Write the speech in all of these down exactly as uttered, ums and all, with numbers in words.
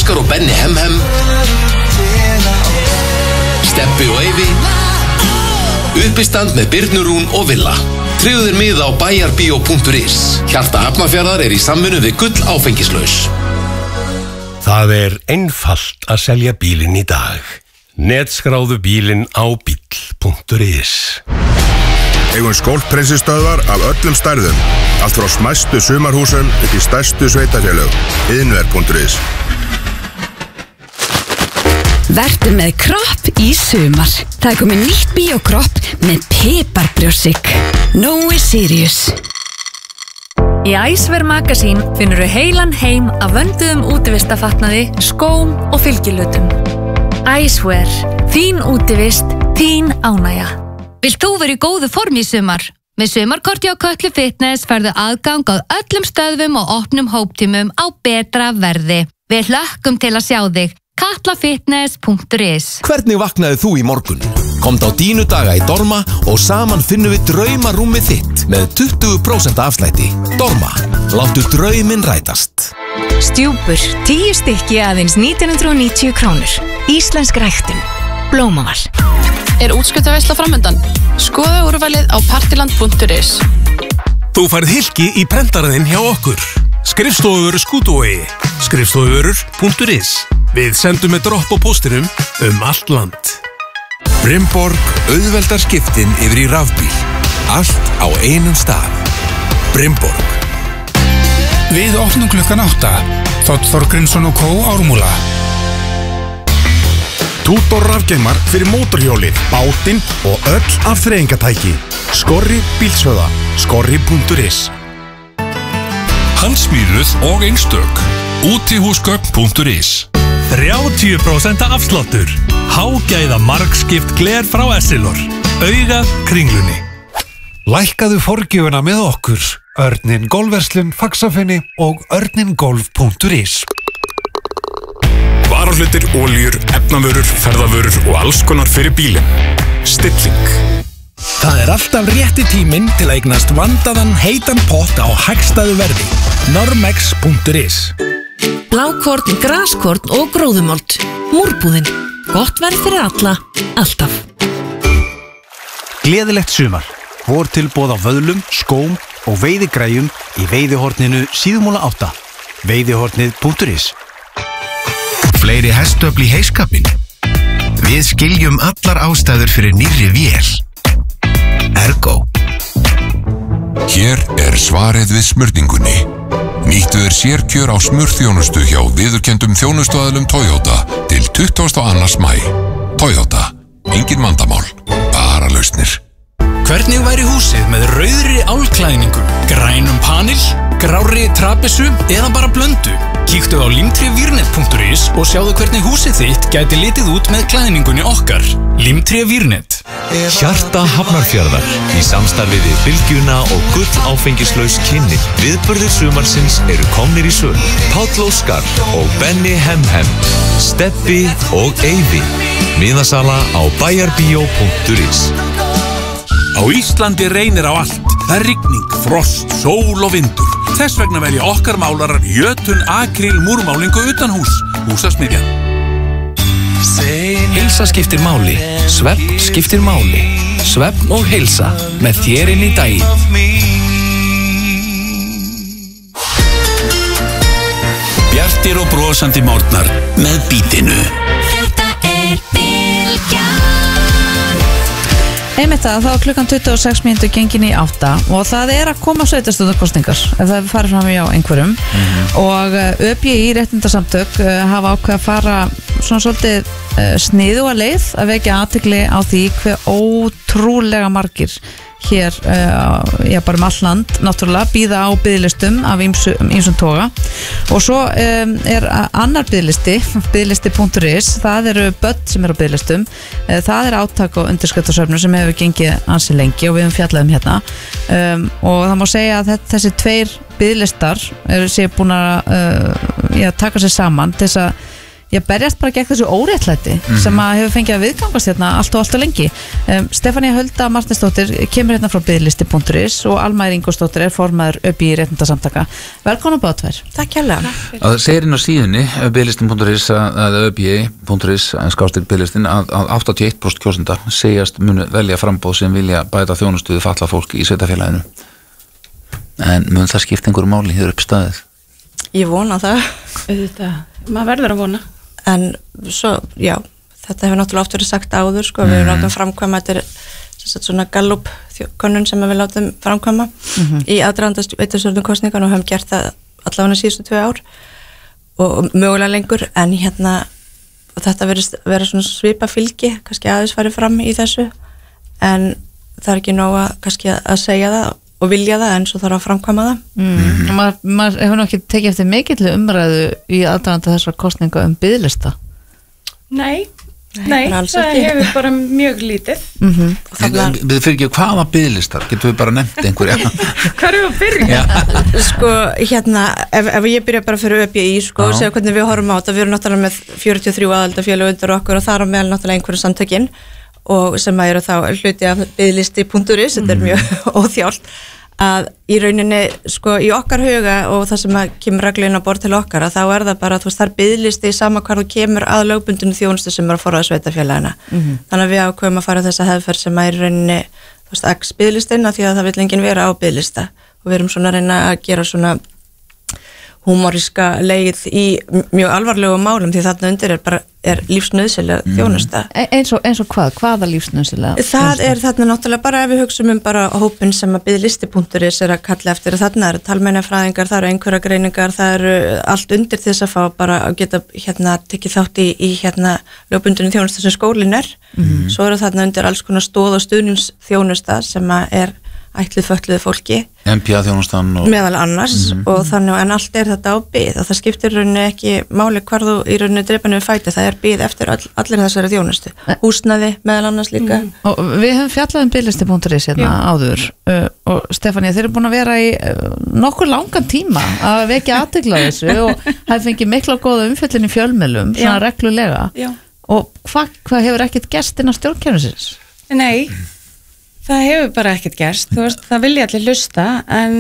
Óskar og Benni Hemhem, Steppi og Eyvi, uppistand með Birnu Rún og Villa. Tryggðu þér miða á bæjarbíó punktur is. Hjarta Hafnarfjarðar er í samvinnu við Gull áfengislaus. Það er einfalt að selja bílinn í dag. Netskráðu bílinn á bíll punktur is. Eigum skólpreinsistöðvar af öllum stærðum. Allt frá smæstu sumarhúsum upp í stærstu sveitafélög. Iðnver punktur is. Vertu með kropp í sumar. Það er komið nýtt bíókropp með piparbrjósik. Nói Sirius. Í Icewear Magazine finnur við heilan heim af vönduðum útivistafatnaði, skóm og fylgilutum. Icewear. Þín útivist, þín ánægja. Vilt þú vera í góðu formi í sumar? Með sumarkorti á Kötlu Fitness færðu aðgang á öllum stöðvum og opnum hóptímum á betra verði. Við hlökkum til að sjá þig. katlafitness punktur is. Hvernig vaknaði þú í morgun? Komd á Dínu daga í Dorma og saman finnum við draumarúmið þitt með tuttugu prósent afslætti. Dorma, láttu drauminn rætast. Stjúpur, tíu stykki aðeins nítján hundruð og níutíu krónur. Íslensk ræktun. Blómaval. Er útskriftarveisla framundan? Skoða úrvalið á partiland punktur is. Þú færð hylki í prentaraðinn hjá okkur. Skrifstofuvörur Skútuvogi. Skrifstofuvörur punktur is. Við sendum með dropp á póstinum um allt land. Brimborg auðveldar skiptin yfir í rafbíl. Allt á einum stað. Brimborg. Við opnum klukkan átta. Þótt Þorgrímsson og Kó Ármúla. Tútor rafgeimar fyrir mótorhjólið, bátinn og öll afþreyingatæki. Skorri bílsvöða. Skorri punktur is. Handsmíruð og einstök. útihúsgögn punktur is. þrjátíu prósent afsláttur. Hágæða margskipt gler frá Essilor. Augað Kringlunni. Lækkaðu forgjöfuna með okkur. Örnin Golfverslun, Faxafinni og örningolf punktur is. Varahlutir, oljur, efnavörur, ferðavörur og alls konar fyrir bílinn. Stilling. Það er alltaf rétti tíminn til að eignast vandaðan heitan pott á hagstæðu verði. normex punktur is. Blákorn, graskorn og gróðumold. Múrbúðin. Gott verð fyrir alla, alltaf. Gleðilegt sumar. Vortilboð á vöðlum, skóm og veiðigræjum í veiðihorninu Síðumúla átta. veiðihornið punktur is. Fleiri hestöfl í heiskapinn. Við skiljum allar ástæður fyrir nýrri vél. Ergo. Hér er svarið við smurningunni. Nýttu þér sérkjör á smurþjónustu hjá viðurkenndum þjónustuaðilum Toyota til tuttugasta og annan maí. Toyota. Engin vandamál. Bara lausnir. Hvernig væri húsið með rauðri álklæðningu, grænum panil, grárri trapessu eða bara blöndu? Kíktu á limtrevírnet punktur is og sjáðu hvernig húsið þitt gæti litið út með klæðningunni okkar. Limtrevírnet. Hjarta Hafnarfjarðar í samstarfi við Bylgjuna og Gull áfengislaus kynni. Viðburðir sumarsins eru komnir í sölu. Páll Óskar og Benni Hemhem, Steppi og Eyvi. Miðasala á bæjarbíó punktur is. Á Íslandi reynir á allt. Það er rigning, frost, sól og vindur. Þess vegna velja okkar málarar Jötun Akryl múrmálingu utan hús. Húsasmiðjan. Heilsa skiptir máli. Svefn skiptir máli. Svefn og heilsa með þér inn í daginn. Bjartir og brosandi morgnar með Bítinu. Þetta er Bylgjan. Einmitt það, þá er klukkan tuttugu og sex mínútur gengin í átta og það er að koma sveitarstjórnarkosningar ef það farið fram hjá einhverjum mm-hmm. og Ö B I réttindasamtök hafa ákveð að fara svona svolítið sniðuga leið að vekja athygli á því hver ótrúlega margir hér, uh, já bara um all land náttúrulega býða á biðlistum af ýmsum toga og svo um, er annar biðlisti biðlisti punktur is, það eru börn sem eru á biðlistum, uh, það er átak og undirskriftasöfnun sem hefur gengið ansi lengi og við höfum fjallað um hérna um, og það má segja að þessi tveir biðlistar eru sér búin að uh, já, taka sér saman til þess að ég berjast bara gegn þessu óréttlæti Mhm. sem að hefur fengið að viðgangast hérna allt og allt og lengi. um, Stefania Hulda Martinsdóttir kemur hérna frá biðlisti punktur is og Alma Ingólfsdóttir er formaður Ö B I réttindasamtaka. Velkomin á báðtvær. Takk hérlega. Það segir inn á síðunni biðlistin punktur is að Ö B I punktur is skástir biðlistin að, að áttatíu og eitt prósent kjósenda segjast munu velja framboð sem vilja bæta þjónustuði falla fólk í sveitafélaginu. En mun það skipta einhverju máli hér upp staðið? Ég vona það. Þetta, maður verður að vona. En svo, já, þetta hefur náttúrulega oft verið sagt áður, sko, við erum látum framkvæma, þetta er sem sagt svona Gallup könnun sem við látum framkvæma Mhm. í aðdraganda sveitarstjórnarkosningan og höfum gert það allavega síðustu tvö ár og mögulega lengur, en hérna þetta verið vera svona svipa fylgi, kannski aðeins farið fram í þessu, en það er ekki nóg að kannski að segja það og vilja það, en svo þarf að framkvæma það. Mm. Maður mað hefur nú ekki tekið eftir mikill umræðu í aðdraganda þessar kosninga um biðlista. Nei, nei, bara alls það ekki. hefur bara mjög lítið. Mm-hmm. En við fyrir ekki hvaða biðlistar, getum við bara nefnt einhverja? Hvað er að byrja? Sko, hérna, ef, ef ég byrja bara fyrir Ö B I, sko, og Já. segja hvernig við horfum á þetta, við erum náttúrulega með fjörutíu og þrjú aðaldafélög undir okkur og þar á meðal náttúrulega einhverju samtökin og sem að eru þá hluti af biðlisti punktur is, þetta er mjög óþjált, að í rauninni, sko, í okkar huga og það sem að kemur reglun á borð til okkar, að þá er það bara, þú veist, það er biðlisti sama hvar þú kemur að lögbundinu þjónustu sem er að forða sveitafélagina. Mhm. Þannig að við ákveðum að fara þessa hefðferð sem er í rauninni, þú veist, X biðlistina því að það vil enginn vera á biðlista og við erum svona að reyna að gera svona húmoríska leið í mjög alvarlegu málum því þarna undir er bara er lífsnauðsynlega Mm. þjónusta. E eins, og, eins og hvað? Hvaða lífsnauðsynlega? Það er þarna náttúrulega bara ef við hugsaum um bara hópin sem að biðlisti punktur is er að kalla eftir að þarna eru talmeinafræðingar, það eru einhverja greiningar, það eru allt undir þess að fá bara að geta hérna tekið þátt í, í hérna lögbundinu þjónusta sem skólin er. Mhm. Svo eru þarna undir alls konar stóð og stuðningsþjónusta sem að er ætluð fötluðu fólki M P A þjónustan og... meðal annars Mhm. og þannig en allt er þetta á bið og það skiptir rauninni ekki máli hvar þú í rauninni dreipinu við fæti, það er bið eftir all, allir þessari þjónustu, húsnæði meðal annars líka. Mm. Og við höfum fjallað um biðlisti punktur is hérna Já. áður uh, og Stefania, þeir eru búin að vera í uh, nokkur langan tíma að vekja athygli á þessu og hafi fengið mikla góða umfjöllin í fjölmiðlum svona Já. reglulega. Já. Og hvað hva hefur ekkert gerst inn á stjórnkerfisins? Nei, það hefur bara ekkert gerst, þú veist, það vilja allir hlusta, en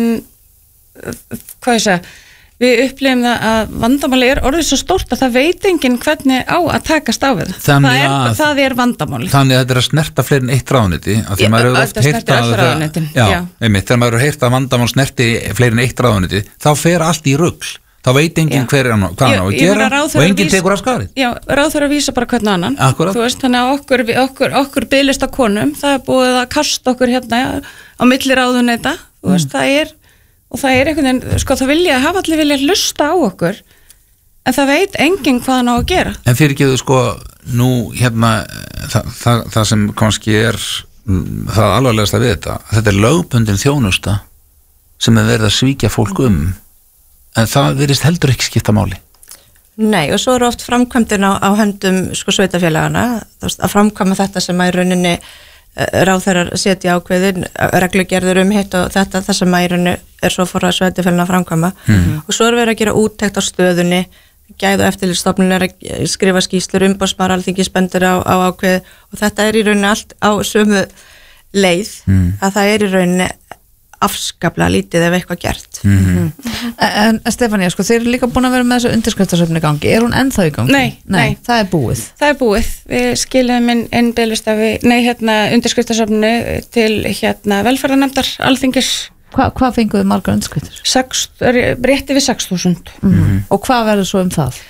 hvað ég segja, við upplifum það að vandamáli er orðið svo stórt að það veit enginn hvernig á að takast á við það. Þannig Það er, að- það er vandamáli. Þannig að þetta er að snerta fleiri en eitt ráðuneyti af því Já, að maður hefur oft þetta heyrt snertir að öll það- ráðuneytin, já, já. einmitt, þegar maður hefur heyrt að vandamál snerti fleiri en eitt ráðuneyti þá fer allt í rugl, þá veit enginn hver er hann, hvað hann á að Ég- ég gera meina, ráðherra og enginn vís- tekur af skarið. Já, ráð þurfa að vísa bara hvern annan. Akkúrat. Þú veist, þannig að okkur, við- okkur, okkur byggðlist á konum, það er búið að kasta okkur hérna á milli ráðuneyta, þú veist, það er, og það er einhvern veginn, sko, það vilja, hafa allir vilja hlusta á okkur, en það veit enginn hvað hann á að gera. En fyrir ekki þú sko nú hérna það, það, það sem kannski er mm, það alvarlegasta við þetta, þetta er lögbundin þjónusta sem er verið að svíkja fólk um en það virðist heldur ekki skipta máli. Nei, og svo eru oft framkvæmdin á, á höndum sko sveitafélagana, þú veist, að framkvæma þetta sem að í rauninni ráðherrar setja ákveðin, reglugerður um hitt og þetta, það sem að í rauninni er svo fór að sveitafélagana að framkvæma Mhm. og svo er verið að gera úttekt á stöðunni, gæð og eftirlitsstofnun er að skrifa skýslur, umbóðsmaður Alþingis bendir á, á ákveð og þetta er í rauninni allt á sömu leið, Mm. að það er í rauninni afskaplega lítið ef eitthvað gert. Mhm. En Stefania, sko, þeir eru líka búin að vera með þessu undirskriftasöfni í gangi, er hún ennþá í gangi? Nei, nei. Það er búið. Það er búið. Við skiljum inn, inn byggðlistafi, nei, hérna, undirskriftasöfnu til hérna velferðarnefndar Alþingis. Hva, hvað fenguðu margar undirskriftir? Sex, rétti við sex þúsund. Mm. Og hvað verður svo um það?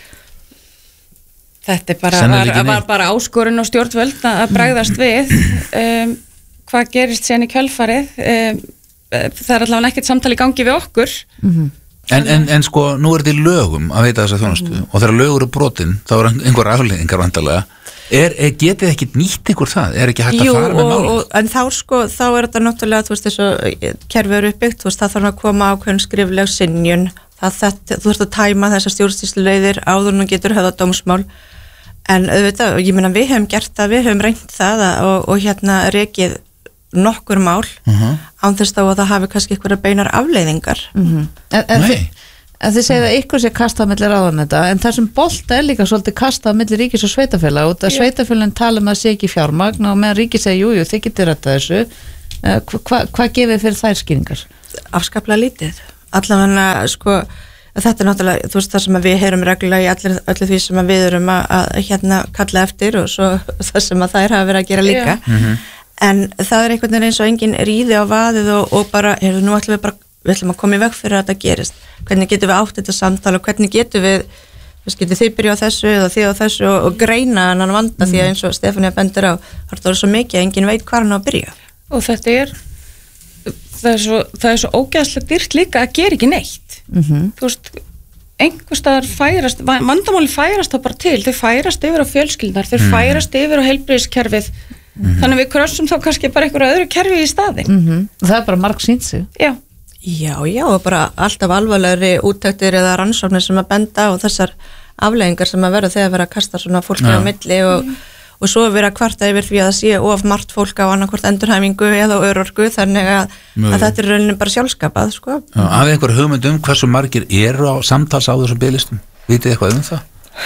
Þetta er bara, Sennilega var, ekki var neitt. bara áskorun og stjórnvöld að að bregðast við. Um, hvað gerist síðan í kjölfarið? Um, það er allavega ekkert samtali í gangi við okkur. Mm-hmm. En, en, en sko nú er þetta í lögum að veita þessa þjónustu og þegar lögur eru brotin þá er einhver afleiðingar vantarlega. Er, er getið ekkit nýtt ykkur það? Er ekki hægt að Jú, fara með og, málum? og, en þá sko, þá er þetta náttúrulega, þú veist, þess að kerfið eru uppbyggt, þú veist, það þarf að koma ákveðin skrifleg synjun, það, þetta, þú þurft að tæma þessar stjórnsýsluleiðir áður en þú getur höfða dómsmál, en auðvitað, ég meina, við hefum gert það, við hefum reynt það að, og, og hérna rekið nokkur mál, Uh-huh. án þess þá að það hafi kannski eitthvað beinar afleiðingar. Mm-hmm. en, en, Nei. En þið segið að ykkur sé kastað millir ráðuneyta, en þessum bolta er líka svolítið kastað millir ríkis og sveitafélag, út að sveitafélagin tala um að sé ekki fjármagn og meðan ríkis segja, jú, jú, þið getur þetta þessu. Hvað hva, hva gefið fyrir þær skýringar? Afskaplega lítið. Allavega, sko, þetta er náttúrulega, þú veist, það sem við heyrum reglulega í allir, allir því sem við erum að, að hérna kalla eftir og svo það sem að þær hafa verið að gera líka. Mm-hmm. En það er einhvern veginn eins og engin ríði á vaðið og, og bara, heyrðu, nú ætlum við bara við ætlum að koma í veg fyrir að þetta gerist. Hvernig getum við átt þetta samtal og hvernig getum við, getur þið byrja á þessu eða þið á þessu og, og greina hann vanda mm. því að eins og Stefania bendur á, það er svo mikið að enginn veit hvað hann á að byrja. Og þetta er, það er svo, það er svo ógeðslega dýrt líka að gera ekki neitt. Mm-hmm. Þú veist, einhver staðar færast, vandamáli færast það bara til, þau færast yfir á fjölskyldnar, þau mm. færast yfir á heilbrigðiskerfið, mm-hmm. þannig að við krossum þá kannski bara einhverju öðru kerfi í staðinn. Mm-hmm. Það er bara marg sýnt sig. Já. Já, já, og bara alltaf alvarlegri úttektir eða rannsóknir sem að benda og þessar afleggingar sem að vera þegar vera að kasta svona fólki á milli og, mm. og svo vera kvarta yfir því að það sé of margt fólk á annarkvort endurhæfingu eða örorku, þannig að, að þetta er rauninni bara sjálfskapað, sko. Já, hafið einhver hugmynd um hversu margir eru á samtals á þessum biðlistum? Vitið eitthvað um það?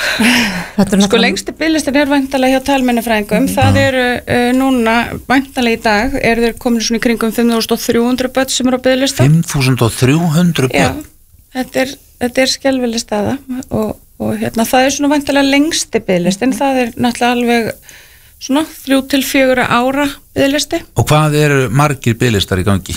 Sko lengsti biðlistin er væntanlega hjá talmeinafræðingum, það eru uh, núna væntanlega í dag er þeir komin svona í kringum fimm þúsund þrjú hundruð börn sem eru á biðlista. fimm þúsund þrjú hundruð börn? Já, þetta er, þetta er skelfileg staða og, og hérna það er svona væntanlega lengsti biðlistin, það er náttúrulega alveg svona þrjú til fjögurra ára biðlisti. Og hvað eru margir biðlistar í gangi?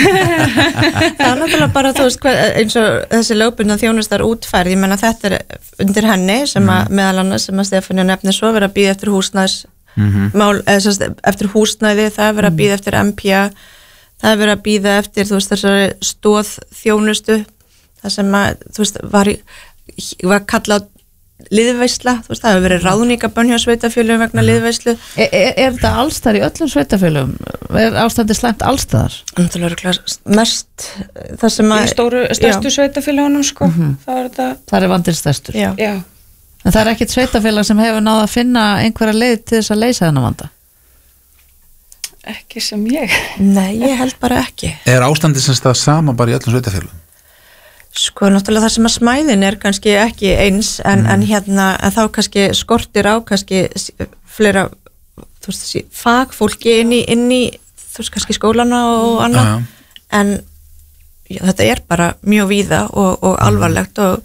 Það er náttúrulega bara, þú veist, eins og þessi lögbundna þjónustar útfærð, ég menna þetta er undir henni sem að mm. meðal annars sem að Stefania nefnir svo vera að býða eftir húsnæðis mm-hmm. mál, eða eftir húsnæði, það er vera að býða eftir M P A, það er vera að býða eftir, þú veist, þessari stóð þjónustu, það sem að, þú veist, var, var kallað liðveisla, þú veist, það hefur verið ráðningabönn hjá sveitafélögum vegna liðveislu. Er, er, er þetta allstar í öllum sveitafélögum? Er ástandi slæmt allstaðar? Mest það sem að... Í stóru, stærstu sveitafélögunum, sko. Mm-hmm. Það er þetta... Það er vandinn stærstur. Já. Já. En það er ekkit sveitafélag sem hefur náð að finna einhverja leið til þess að leysa þennan vanda? Ekki sem ég. Nei, ég held bara ekki. Er ástandi sem stað sama bara í öllum sveitafélögum? Sko, náttúrulega það sem að smæðin er kannski ekki eins, en, mm. en hérna, en þá kannski skortir á kannski fleira, þú veist, fagfólki inn í, inn í, þú veist, kannski skólana og annað, mm. en já, þetta er bara mjög víða og, og alvarlegt og,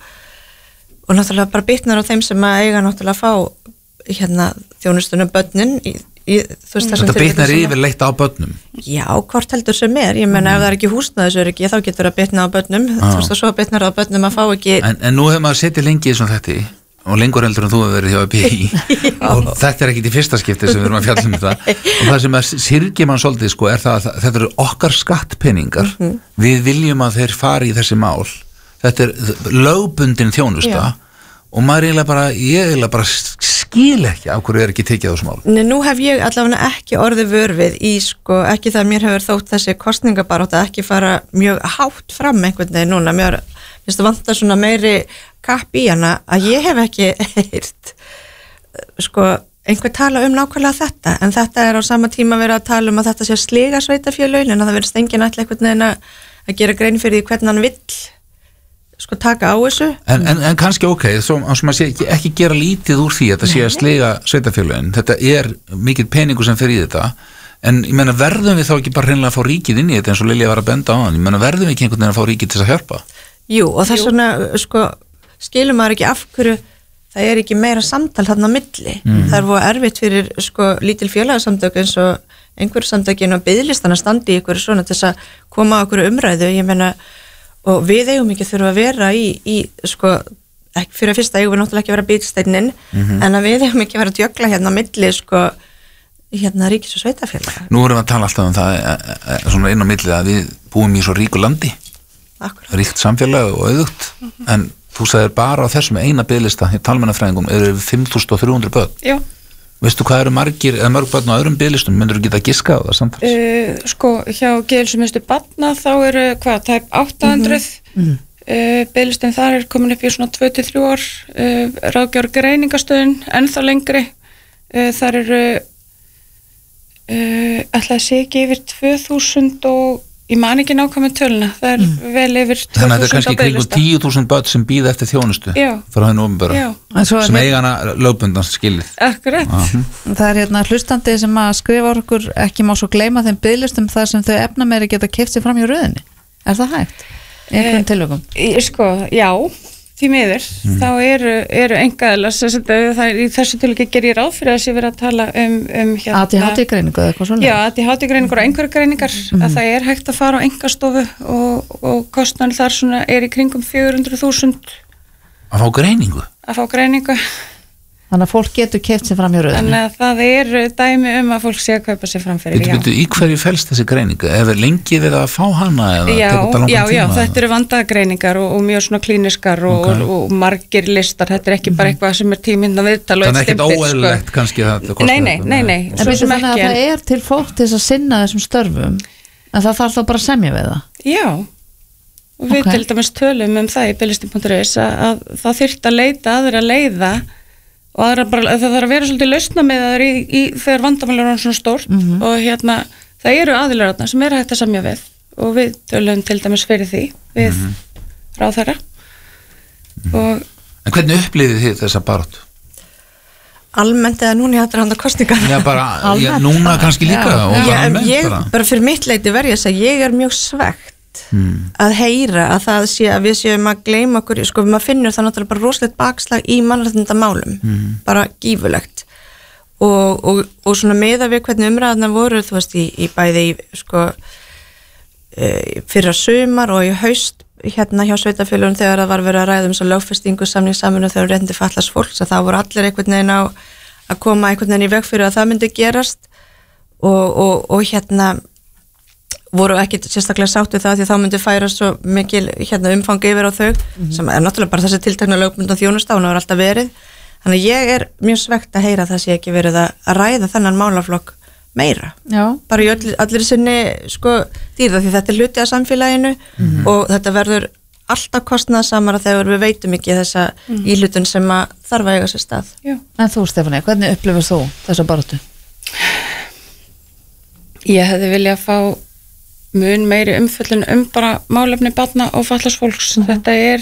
og náttúrulega bara bitnar á þeim sem að eiga náttúrulega að fá, hérna, þjónustunum börnin í, í, þú veist, þetta bitnar yfirleitt á börnum. Já, hvort heldur sem er, ég menna mm. ef það er ekki húsnæðisöryggi þá getur það bitna á börnum, ah. þú veist og svo bitnar á börnum að fá ekki. En, en nú hefur maður setið lengi í svona þetta og lengur heldur en þú hefur verið hjá B I og þetta er ekki í fyrsta skipti sem við erum að fjalla um það og það sem að syrgir mann svolítið sko er það að þetta eru okkar skattpeningar, mm-hmm. við viljum að þeir fari í þessi mál, þetta er lögbundin þjónusta. Já. Og maður eiginlega bara, ég eiginlega bara skil ekki af hverju er ekki tekið á þessu mál. Nei, nú hef ég allavega ekki orðið vörfið í, sko, ekki það að mér hefur þótt þessi kostningabarátt að ekki fara mjög hátt fram einhvern veginn núna. Mér finnst það vantar svona meiri kapp í hana að ég hef ekki heyrt, sko, einhver tala um nákvæmlega þetta, en þetta er á sama tíma verið að tala um að þetta sé að sliga sveitafélögin, en það verið stengin allir einhvern veginn að gera grein fyrir því hvernig hann vill sko taka á þessu. En, en, en kannski ok, svo, svo maður sé ekki, ekki gera lítið úr því að þetta sé að sliga sveitafélögin, þetta er mikill peningur sem fer í þetta, en ég meina verðum við þá ekki bara hreinlega að fá ríkið inn í þetta eins og Lilja var að benda á hann, ég meina verðum við ekki einhvern veginn að fá ríkið til þess að hjálpa? Jú, og þess vegna sko skilum maður ekki af hverju það er ekki meira samtal þarna á milli, mm. það er voru erfitt fyrir sko lítil félagasamtök eins og einhverju samtökin og biðlistana standi í einhverju svona til þess að koma á einhverju umræðu, ég meina og við eigum ekki þurfa að vera í, í sko, ekki fyrir að fyrsta eigum við náttúrulega ekki að vera bitsteinnin, mm-hmm. en að við eigum ekki að vera að djögla hérna á milli, sko, hérna ríkis og sveitafélaga. Nú erum við að tala alltaf um það, e, e, svona inn á milli að við búum í svo ríku landi, Akkurat. Ríkt samfélag og auðugt, mm-hmm. en þú sagðir bara á þessum eina biðlista, í talmennafræðingum, eru fimm þúsund þrjú hundruð börn. Já. Veistu hvað eru margir, eða mörg börn á öðrum biðlistum, myndur þú geta að giska á það samtals? Uh, sko, hjá geðheilsumiðstöð barna þá eru, hvað, það er átta hundruð, mm-hmm. uh, biðlistin þar er komin upp í svona tvö til þrjú ár, uh, ráðgjör greiningastöðin, ennþá lengri, uh, þar eru, uh, ætla að sé ekki yfir tvö þúsund og, ég man ekki nákvæmlega töluna, það er mm. vel yfir tvö þúsund Þannig að þetta er kannski kringu tíu þúsund börn sem býða eftir þjónustu Já. frá henni ofnbæra sem eiga hana lögbundans skilið. Akkurat. Það er hérna hlustandi sem að skrifa okkur ekki má svo gleyma þeim biðlistum þar sem þau efnameiri geta keypt sig fram í röðinni. Er það hægt? Í einhverjum tilvikum? Eh, sko, já, því miður. Mm. Þá eru, eru engaðilar, í þessu tilviki ger ég ráð fyrir að sé verið að tala um, um hérna, A D H D-greiningu eða eitthvað svolítið? Já, A D H D-greiningur og einhverju greiningar mm. að það er hægt að fara á engastofu og, og kostnaður þar svona er í kringum fjögur hundruð þúsund. Að fá greiningu? Að fá greiningu. Þannig að fólk getur keypt sig fram í röðinni. Þannig að það er dæmi um að fólk sé að kaupa sig fram fyrir. Bíddu, bíddu, í hverju felst þessi greininga? Ef er lengi við að fá hana eða já, tekur þetta langan já, tíma? Já, þetta eru vandagreiningar og, og mjög svona klíniskar og, Okay. og, og margir listar. Þetta er ekki bara eitthvað sem er tíminn að viðtal og Þannig eitt ekkert stimpill, óeðlilegt kannski að þetta kostar Nei, nei, þetta? nei, nei, En svo bíddu, sem þannig að ekki. það er til fólk til þess að sinna þessum störfum en það þarf þá bara að semja við það? Já, og við Ok. til dæmis tölum um það í biðlisti punktur is að, að það þyrfti að leita aðra leiða og aðra bara, það þarf að vera svolítið lausna með það í, í þegar vandamálur er svona stórt Mhm. og hérna, það eru aðilar þarna sem eru hægt að semja við og við tölum til dæmis fyrir því við Mhm. ráðherra og En hvernig upplifið þið þessa baráttu? Almennt eða núna í aðdraganda kosningar Já, bara, já, núna kannski líka Já. og bara ég, almennt ég, bara. bara fyrir mitt leiti verð ég að segja ég er mjög svegt Hmm. að heyra að það sé að við séum að gleyma okkur, sko maður finnur það náttúrulega bara rosalegt bakslag í mannréttindamálum Mhm. bara gífulegt og, og, og svona meða við hvernig umræðarnar voru þú veist í, í bæði í sko e, fyrra sumar og í haust hérna hjá sveitafélagum þegar það var verið að ræða um svo lögfestingu samningssaminu þegar réttindi fatlaðs fólks að það voru allir einhvern veginn á að koma einhvern veginn í veg fyrir að það myndi gerast og, og, og hérna voru ekki sérstaklega sáttu það því þá myndi færa svo mikil hérna, umfangi yfir á þau mm-hmm. sem er náttúrulega bara þessi tiltekna lögbundna þjónusta og það var alltaf verið þannig að ég er mjög svegt að heyra það sé ekki verið að ræða þennan málaflokk meira Já. bara í öll, allir sinni sko, dýrða því þetta er hluti af samfélaginu mm-hmm. og þetta verður alltaf kostnaðarsamara þegar við veitum ekki þessa mm-hmm. íhlutun sem að þarf að eiga sér stað Já. En þú Stefáni, hvernig upplifir þú þessa baráttu? ég hefði viljað fá mun meiri umfjöllun um bara málefni barna og fatlaðs fólks Mhm. þetta er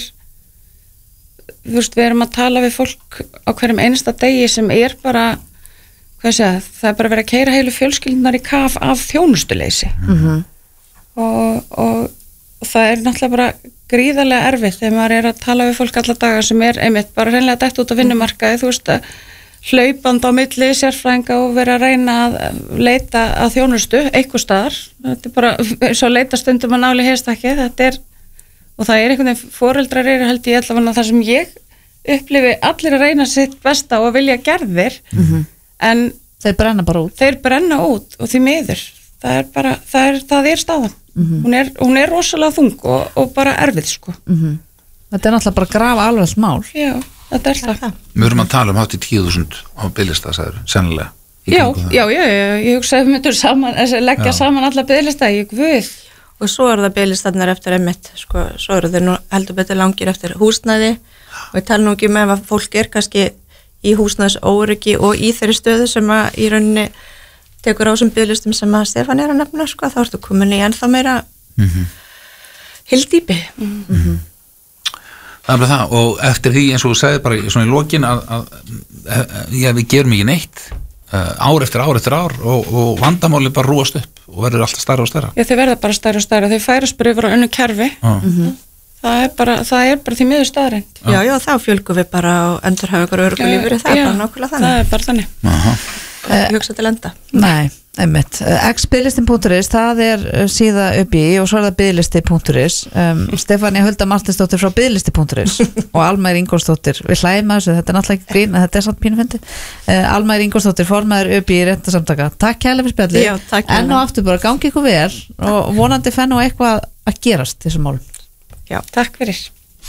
þú veist, við erum að tala við fólk á hverjum einasta degi sem er bara hvað sé það, það er bara verið að keyra heilu fjölskyldunar í kaf af þjónustuleysi Mhm. og, og, og það er náttúrulega bara gríðarlega erfitt þegar maður er að tala við fólk alla daga sem er einmitt bara reynilega dætt út á vinnumarkaði þú veist að hlaupand á milli sérfræðinga og vera að reyna að leita að þjónustu eitthvað staðar, þetta er bara svo að leita stundum að náli heistakki þetta er, og það er einhvern veginn foreldrar eru held ég allavega það sem ég upplifi allir að reyna sitt besta og að vilja gerðir Mhm. en þeir brenna bara út þeir brenna út og því miður það er bara, það er, það er staðan Mhm. hún, er, hún er rosalega þung og, og bara erfið sko Mhm. Þetta er náttúrulega bara að grafa alveg mál Já, þetta er það Við erum að tala um hátt í tíu þúsund á bylista, sagður, sennilega í Já, kringum það. já, já, já, ég hugsa að við myndum saman, leggja Já. saman alla biðlista, ég guð. Og svo eru það biðlistarnir eftir einmitt, sko, svo eru þeir nú heldur betur langir eftir húsnæði og ég tala nú ekki með að fólk er kannski í húsnæðs óryggi og í þeirri stöðu sem að í rauninni tekur á þessum biðlistum sem að Stefán er að nefna, sko, þá ertu komin í ennþá meira Mhm. hyldýpi. Mhm. Það er bara það, og eftir því eins og þú segði bara í- svona í lokin að, að, að já, við gerum ekki neitt uh, ár eftir ár eftir ár og, og vandamáli bara rúast upp og verður alltaf stærra og stærra. Já, þau verða bara stærra og stærra, þau færast bara yfir á önnu kerfi. Já. Mhm. Það er bara, það er bara því miður staðreind. Já, já, þá fjölgum við bara og endurhafa ykkur örgulífur, það er Já, bara nákvæmlega þannig. það er bara þannig. Aha. Ekki hugsa til enda. Nei, einmitt. X-biðlistin punktur is, það er uh, síða upp í og svo er það biðlisti punktur is. Um, Stefáni Hulda Martinsdóttir frá biðlisti punktur is og Almær Ingólfsdóttir, við hlægjum að þessu, þetta er náttúrulega ekki grín, en þetta er samt pínu fyndi. Uh, Almær Ingólfsdóttir, formaður upp í réttasamtaka. Takk kærlega fyrir spjallið. Já, takk kærlega. Enn og aftur bara, gangi ykkur vel og vonandi fenn og eitthvað að gerast þessum málum. Já, takk fyrir.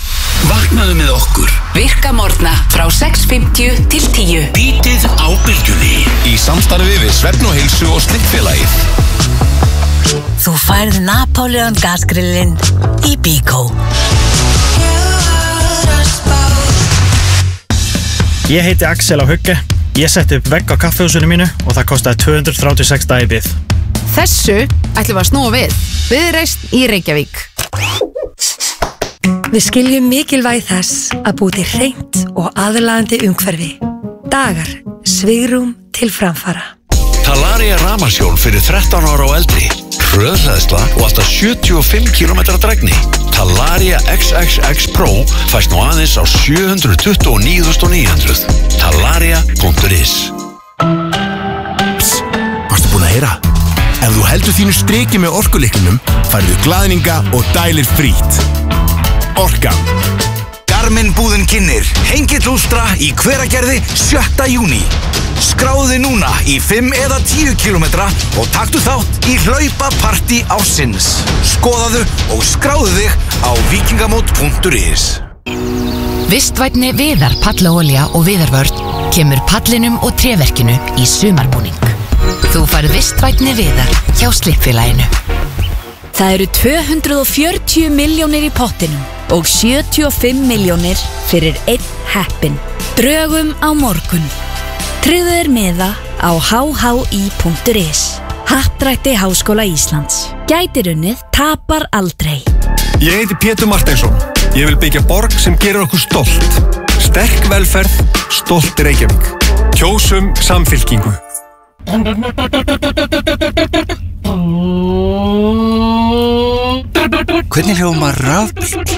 Vaknaðu með okkur. Virka morgna frá sex fimmtíu til tíu. Bítið á bylgjunni. Í samstarfi við Svefn og Heilsu og Slikkfélagið. Þú færð Napoleon gasgrillin í Bíkó. Ég heiti Axel á Hugge. Ég setti upp vegg á kaffehúsinu mínu og það kostaði tvö hundruð þrjátíu og sex dagi bið. þessu ætlum við að snúa við. Viðreisn í Reykjavík. Við skiljum mikilvægi þess að búi til hreint og aðlaðandi umhverfi. Dagar, svigrúm til framfara. Talaria rafmagnshjól fyrir þrettán ára og eldri. Hröðhleðsla og alltaf sjötíu og fimm kílómetra drægni. Talaria X X X Pro fæst nú aðeins á sjö hundruð tuttugu og níu þúsund níu hundruð. Talaria punktur is. Pss, varstu búin að heyra? Ef þú heldur þínu striki með orkulyklinum, færðu glaðninga og dælir frít. Orkan. Garmin búðin kynnir Hengill Úlstra í Hveragerði sjötta júní. Skráðu núna í fimm eða tíu kílómetra og taktu þátt í hlaupapartí ársins. Skoðaðu og skráðu þig á vikingamót punktur is. Vistvænni Viðar pallaolía og viðarvörn kemur pallinum og tréverkinu í sumarbúning. Þú færð vistvænni Viðar hjá Slippfélaginu. Það eru tvö hundruð og fjörutíu milljónir í pottinum og sjötíu og fimm milljónir fyrir einn heppinn. Drögum á morgun. Tryggðu þér miða á h h i punktur is. Happdrætti Háskóla Íslands. Gætir unnið, tapar aldrei. Ég heiti Pétur Marteinsson. Ég vil byggja borg sem gerir okkur stolt. Sterk velferð, stolt Reykjavík. Kjósum Samfylkingu. Hvernig hljómar rafbíll?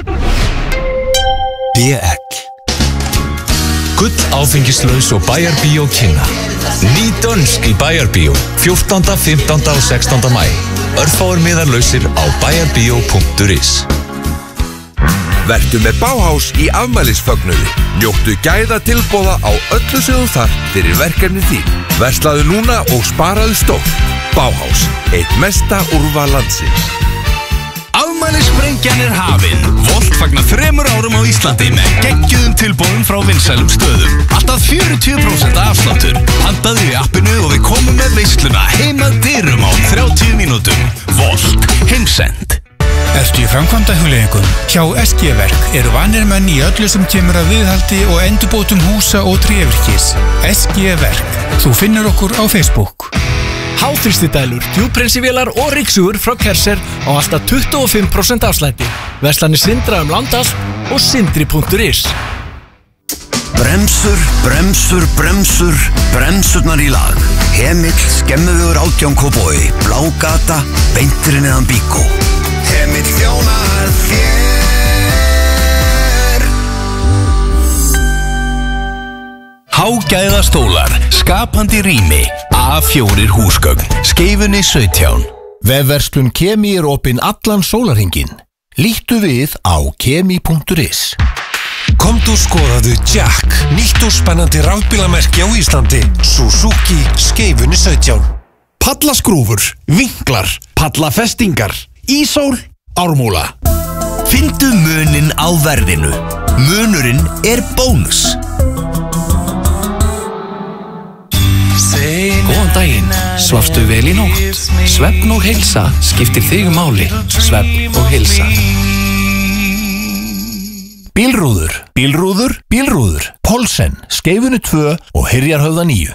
B-egg. Gull áfengislaus og Bæjarbíó kynna. Ný dönsk í Bæjarbíó fjórtánda, fimmtánda og sextánda maí. Örfáir miðar lausir á bæjarbíó punktur is. Vertu með Bauhaus í afmælisfögnuði. Njóttu gæða tilboða á öllu sem þú þarft fyrir verkefni þín. Verslaðu núna og sparaðu stórt. Bauhaus, eitt mesta úrval landsins. Afmælisprengjan er hafin. Volt fagnar þremur árum á Íslandi með geggjuðum tilboðum frá vinsælum stöðum. Alltaf fjörutíu prósent afsláttur. Pantaðu í appinu og við komum með veisluna heim að dyrum á þrjátíu mínútum. Volt, heimsend. Ertu í framkvæmdahugleiðingum? Hjá S G-verk eru vanir menn í öllu sem kemur að viðhaldi og endurbótum húsa og trévirkis. S G-verk. Þú finnur okkur á Facebook. Háþrýstidælur, djúprensivélar og ryksugur frá Kerser á alltaf tuttugu og fimm prósent afslætti. Verslanir Sindra um landall og sindri punktur is. Bremsur, bremsur, bremsur, bremsurnar í lag. Hemill, Skemmuvegur átján Kópavogi, Blágata, beinturinn neðan Bíkó. Hemill þjónar þér. Hágæða stólar, skapandi rými, A fjórir húsgögn, Skeifunni sautján. Vefverslun Kemi er opinn allan sólarhringinn. Líttu við á kemi punktur is. Komdu og skoðaðu Jack, nýtt og spennandi rafbílamerki á Íslandi. Suzuki, Skeifunni sautján. Pallaskrúfur, vinklar, pallafestingar, ísól, ármúla. Fyndu munin á verðinu. Munurinn er bónus. Góðan daginn, svafstu vel í nótt? Svefn og heilsa skiptir þig máli. Svefn og heilsa. Bílrúður, bílrúður, bílrúður. Polsen, Skeifunni tvö og Hyrjarhöfða níu.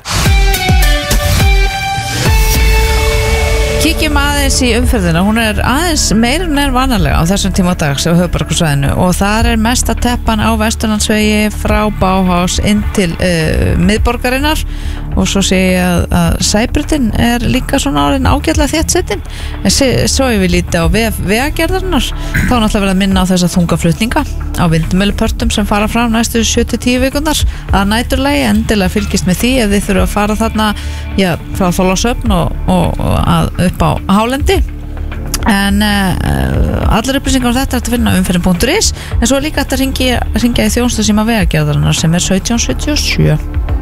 Kíkjum aðeins í umferðina, hún er aðeins meira en er vanalega á þessum tíma dags á höfuðborgarsvæðinu og þar er mesta teppan á Vesturlandsvegi frá Bauhaus inn til uh, miðborgarinnar og svo sé ég að, að Sæbrautin er líka svona árin ágætlega þéttsettin en svo ég vil líta á vef vegagerðarinnar þá er náttúrulega verið að minna á þessa þungaflutninga á vindmöllupörtum sem fara fram næstu sjö til tíu vikundar að næturlagi endilega fylgist með því ef þið þurfa að fara þarna já, frá Þorlákshöfn og, og, og að upp á hálendi en uh, allar upplýsingar um þetta er hægt að finna á umferðin punktur is en svo er líka hægt að ringja, ringja í þjónustusíma vegagerðarinnar sem er sautján sjötíu og sjö.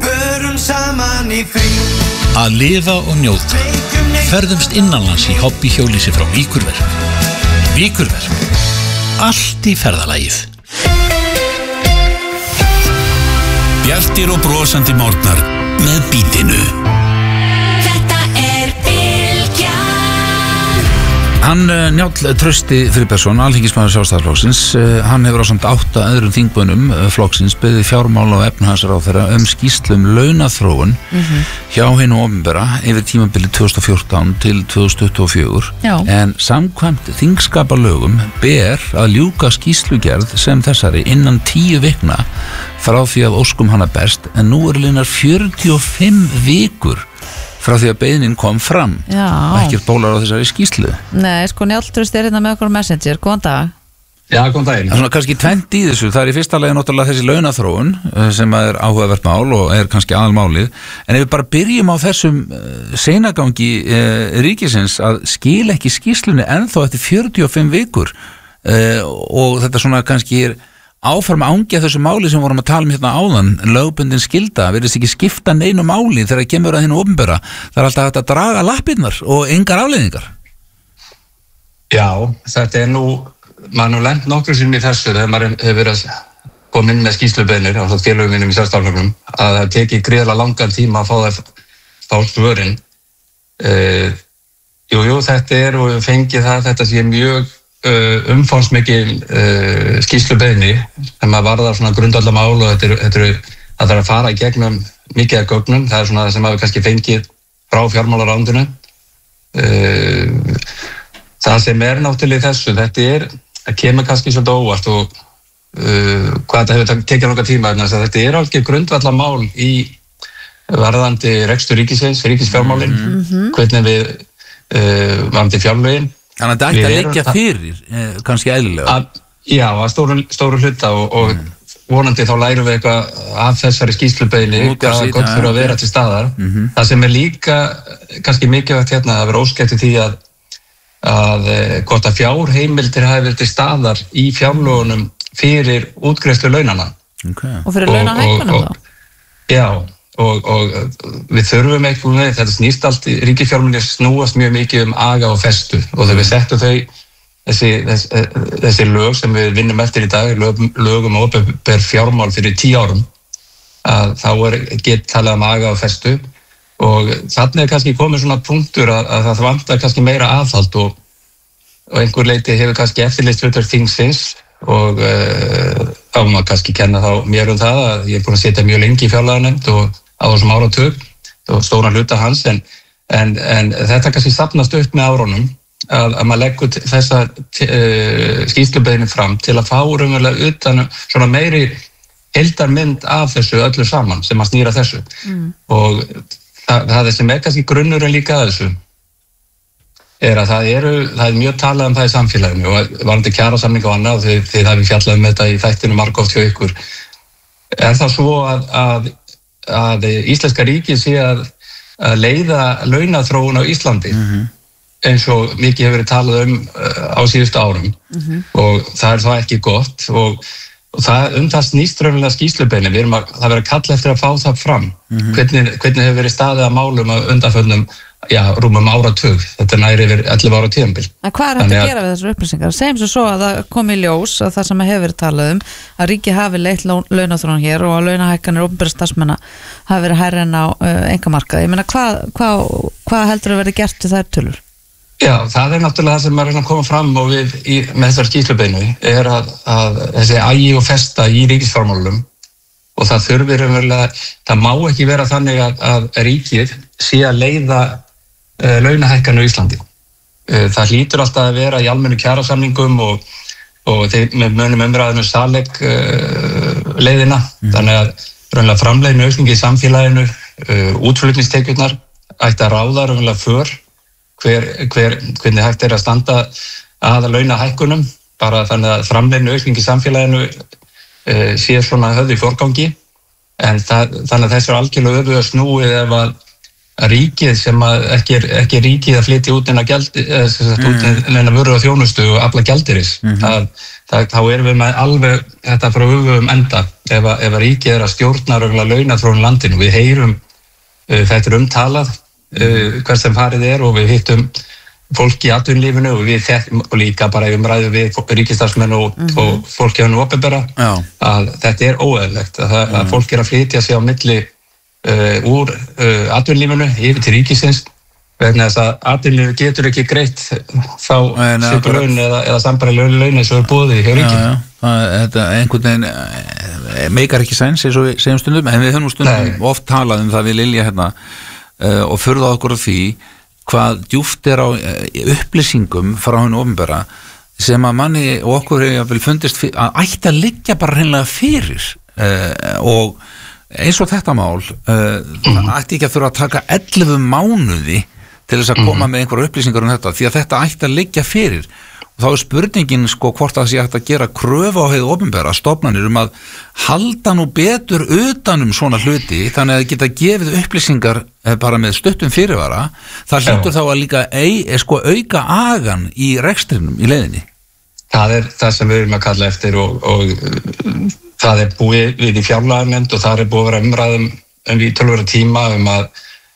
Að lifa og njóta. Ferðumst innanlands í hobbyhjólísi frá Víkurverk. Víkurverk. Allt í ferðalagið. Bjartir og brosandi morgnar með Bítinu. Hann uh, Njáll Trausti Friðbertsson, alþingismaður Sjálfstæðisflokksins, uh, hann hefur á samt átta öðrum þingmönnum uh, flokksins beðið fjármála og efnahagsráðherra um skýrslum launaþróun Mhm. hjá hinu opinbera yfir tímabili tvö þúsund og fjórtán til tvö þúsund tuttugu og fjögur. Já. En samkvæmt þingskapalögum ber að ljúka skýrslugerð sem þessari innan tíu vikna frá því að óskum hana berst, en nú eru liðnar fjörutíu og fimm vikur frá því að beiðnin kom fram. Já. Og ekkert bólar á þessari skýrslu. Nei, sko Njáll Trausti er hérna með okkur á Messenger, góðan dag. Já, góðan daginn. Það er svona kannski tvennt í þessu. Það er í fyrsta lagi náttúrulega þessi launaþróun uh, sem er áhugavert mál og er kannski aðalmálið. En ef við bara byrjum á þessum uh, seinagangi uh, ríkisins að skila ekki skýrslunni ennþá eftir fjörutíu og fimm vikur uh, og þetta svona kannski er áfram ángja þessu máli sem vorum að tala um hérna áðan, lögbundin skilda, verðist ekki skipta neinu máli þegar það kemur að hinu opinbera. Það er alltaf hægt að draga lappirnar og engar afleiðingar. Já, þetta er nú, maður nú lent nokkur sinni í þessu þegar maður hefur verið að koma inn með skýrslubeinir á svo félögum minnum í Sjálfstæðisflokknum að það teki gríðarlega langan tíma að fá það fá svörin. Uh, jú, jú, þetta er og fengið það, þetta sé mjög Uh, umfangsmikil uh, skýrslubeiðni sem að varða svona grundvallamál og þetta er, þetta er, það þarf að fara í gegnum mikið af gögnum, það er svona það sem hafa kannski fengið frá fjármálaráðuneytinu. uh, það sem er náttúrulega þessu, þetta er það kemur kannski svolítið óvart og uh, hvað þetta hefur tekið nokkað tíma, þetta er alveg grundvallamál í varðandi rekstur ríkisins, ríkisfjármálin, mm-hmm. hvernig við uh, varðandi fjárlögin. Þannig að þetta ætti að leggja fyrir, eh, kannski eðlilega. Að, já, að stóru, stóru hluta og, og mm. vonandi þá lærum við eitthvað af þessari skýrslubeiðni, hvað gott fyrir að vera til staðar. Mm-hmm. Það sem er líka kannski mikilvægt hérna að vera óskætti því að, að gott að fjárheimildir hafi verið til staðar í fjárlögunum fyrir útgreiðslu launana. Okay. Og fyrir launahækkunum þá? Já. Og, og við þurfum eitthvað með þetta snýst allt í ríkisfjármunni snúast mjög mikið um aga og festu og þegar við settum þau þessi, þessi, þessi lög sem við vinnum eftir í dag lög, lögum og opinber fjármál fyrir tíu árum að þá er gett talað um aga og festu og þannig er kannski komið svona punktur að, að það vantar kannski meira aðhald og, og einhver leiti hefur kannski eftirlitshlutverk þingsins og uh, þá má kannski kenna þá mér um það að ég er búin að setja mjög lengi í fjárlaganefnd og á þessum áratug og stóran hluta hans en, en, en þetta kannski safnast upp með árunum að, að maður leggur þessa uh, skýrslubeiðni fram til að fá raunverulega utan svona meiri heildarmynd af þessu öllu saman sem að snýra þessu mm. og það, það sem er kannski grunnurinn líka að þessu er að það eru, það er mjög talað um það í samfélaginu og varandi kjarasamning og annað þið, þið hafið fjallað um þetta í þættinu margóft hjá ykkur er það svo að, að að Íslenska ríkið sé að, að leiða launaþróun á Íslandi mm-hmm. eins og mikið hefur verið talað um uh, á síðustu árum mm-hmm. og það er þá ekki gott og, og það, um það snýst raunverulega skýrslubeiðni, við erum að það verið að kalla eftir að fá það fram mm-hmm. hvernig, hvernig hefur verið staðið að málum að undanförnum já, rúmum áratug, þetta er næri yfir ellefu ára tímabil. En hvað er hægt að gera við þessar upplýsingar? Segjum svo svo að það kom í ljós að það sem hefur verið talað um að ríki hafi leitt launaþróun hér og að launahækkanir opinberra starfsmanna hafi verið hærri en á uh, einkamarkaði. Ég meina, hvað, hvað, hvað heldur að verði gert við þær tölur? Já, það er náttúrulega það sem er að koma fram og við í, með þessar skýrslubeiðni er að, að þessi agi og festa í ríkisfjármálum og það þurfir umverulega, það má ekki vera þannig að, að ríkið sé að leiða uh, launahækkanir í Íslandi. Uh, það hlýtur alltaf að vera í almennu kjarasamningum og, og þeir með munum umræðinu saleg uh, leiðina, mm. þannig að raunlega framleiðinu aukningi í samfélaginu, uh, útflutningstekjurnar ætti að ráða raunlega för hver, hver, hvernig hægt er að standa að launahækkunum, bara þannig að framleiðinu aukningi í samfélaginu uh, sé svona höfðu í forgangi, en það, þannig að þessu er algjörlega öfuga snúið ef að, að ríkið sem að ekki er, ekki er ríkið að flytja út en að gjaldi, mm. út en að vöru á þjónustu og afla gjaldiris, mm-hmm. það, það, þá erum við með alveg þetta frá öfugum enda ef að, ef að ríkið er að stjórna raunverulega launaþróun landinu. Við heyrum, uh, þetta er umtalað, uh, hvers sem farið er og við hittum fólk í atvinnulífinu og við þekkjum og líka bara umræðu við ríkisstarfsmenn og, mm-hmm. og fólk hjá hinu opinbera að þetta er óeðlilegt að, mm. að fólk er að flytja sig á milli uh, úr uh, atvinnulífinu yfir til ríkisins vegna þess að atvinnulífið getur ekki greitt þá svipuð laun eða, eða sambærileg laun eins og er boðið hjá ríkinu. Já, já, þetta einhvern veginn meikar ekki sens eins og við segjum stundum, en við höfum stundum Nei. oft talað um það við Lilja hérna uh, og furða okkur á því hvað djúpt er á uh, upplýsingum frá hinu opinbera sem að manni og okkur hefur fundist fyrir, að ætti að liggja bara hreinlega fyrir uh, og eins og þetta mál uh, mm. ætti ekki að þurfa að taka ellefu mánuði til þess að koma mm. með einhverja upplýsingar um þetta, því að þetta ætti að liggja fyrir og þá er spurningin sko hvort það sé hægt að gera kröfu á heiðu opinbera stofnanir um að halda nú betur utan um svona hluti þannig að það geta gefið upplýsingar bara með stuttum fyrirvara, það hlýtur þá að líka ei, sko, auka agan í rekstrinum í leiðinni. Það er það sem við erum að kalla eftir og, og það er búið við í fjárlaganefnd og það er búið að vera umræðum um í tölvöra tíma um að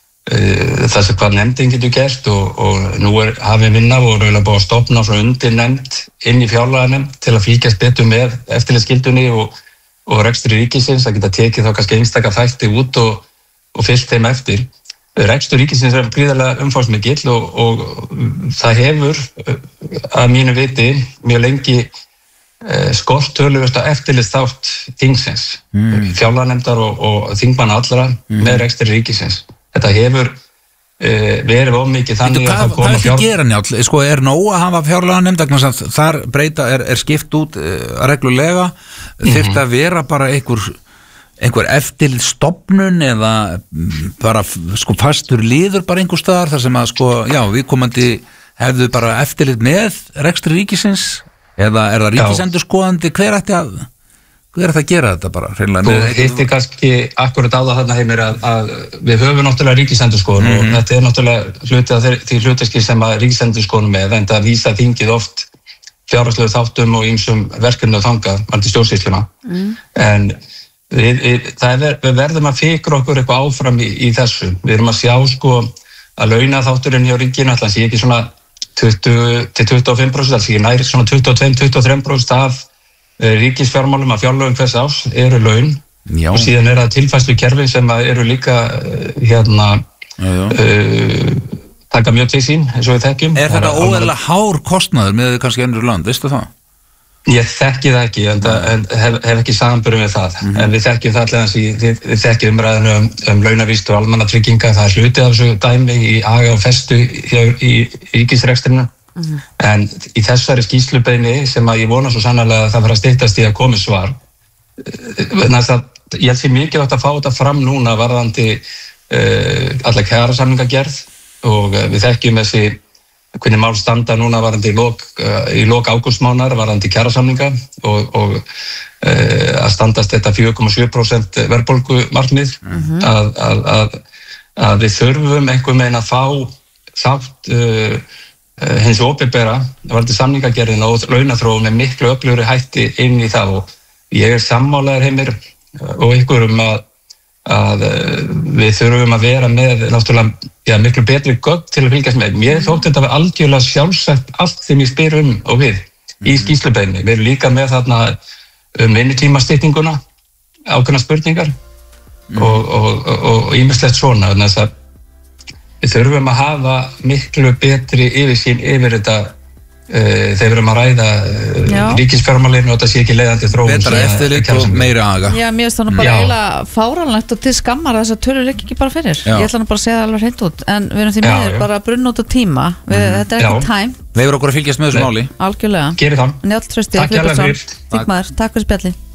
Uh, það sem hvað nefndin getur gert og, og nú er hafið vinna og er búið að stofna frá undir nefnd inn í fjárlaganefnd til að fylgjast betur með eftirlitsskyldunni og, og rekstri ríkisins að geta tekið þá kannski einstaka þætti út og, og fylgt þeim eftir. Rekstur ríkisins er gríðarlega umfangsmikill og, og það hefur að mínu viti mjög lengi uh, skort töluvert á eftirlitsþátt þingsins, mm. fjárlaganefndar og, og þingmanna allra mm. með rekstri ríkisins. Þetta hefur uh, verið ómikið þannig hvað, að það koma fjár... Hvað er ekki gera njáll? Sko, er nóg að hafa fjárlaganefnd? Þar breyta, er, er skipt út uh, reglulega, mm-hmm. þyrfti að vera bara einhver, einhver eftirlitsstofnun eða bara sko, fastur liður bara einhver staðar þar sem að sko, já, viðkomandi hefðu bara eftirlit með rekstri ríkisins eða er það ríkisendurskoðandi? Hver ætti að... Hver er það að gera þetta bara? Þú hittir kannski akkurat á það þarna Heimir að, að við höfum náttúrulega ríkisendurskoðun mm-hmm. og þetta er náttúrulega hluti af því hlutverki sem að ríkisendurskoðun með en það vísa þingið oft fjárhagslegu þáttum og ýmsum verkefni og þangað varðandi stjórnsýsluna mm. en við, við, það er, við verðum að fikra okkur eitthvað áfram í, í þessu. Við erum að sjá sko að launaþátturinn hjá ríkinu alltaf sé ekki svona tuttugu til tuttugu og fimm prósent, alltaf sé næri svona tuttugu og tvö til tuttugu og þrjú prósent af ríkisfjármálum að fjárlögum hvers árs eru laun já. Og síðan er það tilfærslu kerfi sem eru líka hérna uh, taka mjög til sín eins og við þekkjum. Er þetta óeðlilega hár kostnaður með kannski önnur land, veistu það? Ég þekki það ekki en, en hef, hef ekki samanburð með það mm-hmm. en við þekkjum það allir við, við þekkjum umræðinu um, um launavísitölu og almannatrygginga, það er hluti af þessu dæmi í aga og festu hér í ríkisrekstrinu. Mm-hmm. En í þessari skýrslubeiðni sem að ég vona svo sannarlega að það fara að styttast í að komi svar að, ég held því mikilvægt að fá þetta fram núna varðandi uh, alla kjarasamningagerð og uh, við þekkjum þessi hvernig mál standa núna varðandi í lok, uh, í lok ágústmánaðar varðandi kjarasamninga og, og uh, að standast þetta fjögur komma sjö prósent verðbólgumarkmið mm-hmm. að, að, að, að við þurfum einhvern veginn að fá þátt uh, hins opinbera varðandi samningagerðina og launaþróun með miklu öflugri hætti inn í það og ég er sammálaður Heimir og ykkur um að, að við þurfum að vera með náttúrulega já, miklu betri gögn til að fylgjast með. Mér þótt þetta var algjörlega sjálfsagt allt sem ég spyr um og við mm. í skýrslubeiðni. Við erum líka með þarna um vinnutímastyttinguna ákveðnar spurningar mm. og ýmislegt svona þannig að við þurfum að hafa miklu betri yfirsýn yfir þetta uh, þegar við erum að ræða uh, ríkisfjármálin og þetta sé ekki leiðandi þróun. Betra eftirlit og meiri aga. Já, mér finnst þannig bara eiginlega fáránlegt og til skammar þess að tölur ekki bara fyrir. Já. Ég ætla nú bara að segja það alveg hreint út en við erum því meður bara að brunna út á tíma. Við, mm. Þetta er ekki tæm. Við erum okkur að fylgjast með þessu máli. Algjörlega. Gerir það. Njáll Trausti, Friðbertsson, þingmaður. Takk fyrir spjallið.